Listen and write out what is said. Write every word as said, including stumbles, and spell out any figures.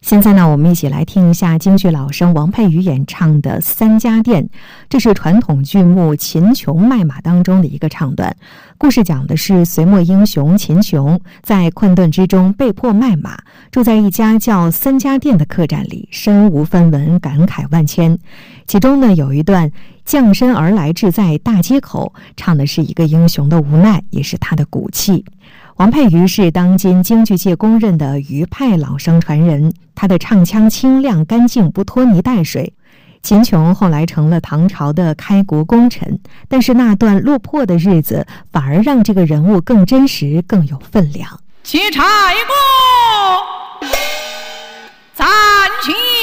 现在呢，我们一起来听一下京剧老生王佩瑜演唱的《三家店》，这是传统剧目《秦琼卖马》当中的一个唱段。故事讲的是隋末英雄秦琼在困顿之中被迫卖马，住在一家叫三家店的客栈里，身无分文，感慨万千。其中呢，有一段将身而来志在大街口，唱的是一个英雄的无奈，也是他的骨气。王佩瑜是当今京剧界公认的余派老生传人，他的唱腔清亮干净，不拖泥带水。秦琼后来成了唐朝的开国功臣，但是那段落魄的日子反而让这个人物更真实，更有分量。 且差一个暂停。